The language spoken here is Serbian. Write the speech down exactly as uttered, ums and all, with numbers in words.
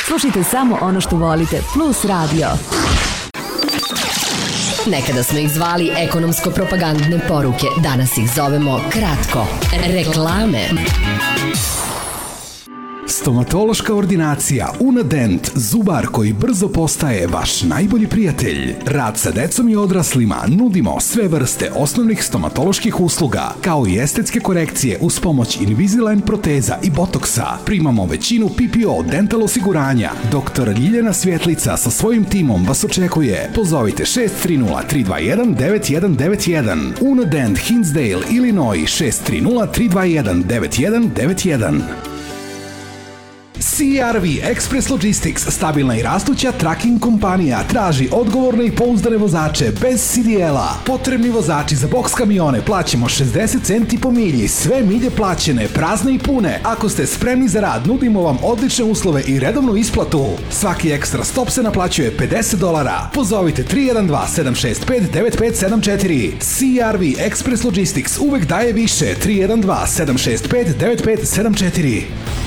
Slušajte samo ono što volite. Plus radio. Nekada smo ih zvali ekonomsko-propagandne poruke. Danas ih zovemo kratko. Reklame. Stomatološka ordinacija Unadent, zubar koji brzo postaje vaš najbolji prijatelj. Rad sa decom i odraslima, nudimo sve vrste osnovnih stomatoloških usluga, kao i estetske korekcije uz pomoć Invisalign proteza i botoksa. Primamo većinu P P O dental osiguranja. Doktor Ljiljana Svjetlica sa svojim timom vas očekuje. Pozovite šest tri nula tri dva jedan devet jedan devet jedan. Unadent, Hinsdale, Illinois šest tri nula tri dva jedan devet jedan devet jedan. C R V Express Logistics, stabilna i rastuća tracking kompanija, traži odgovorne i pouzdane vozače bez C D L-a. Potrebni vozači za boks kamione plaćamo šezdeset centi po milji, sve milje plaćene, prazne i pune. Ako ste spremni za rad, nudimo vam odlične uslove i redovnu isplatu. Svaki ekstra stop se naplaćuje pedeset dolara. Pozovite tri jedan dva sedam šest pet devet pet sedam četiri. C R V Express Logistics uvek daje više. tri jedan dva sedam šest pet devet pet sedam četiri.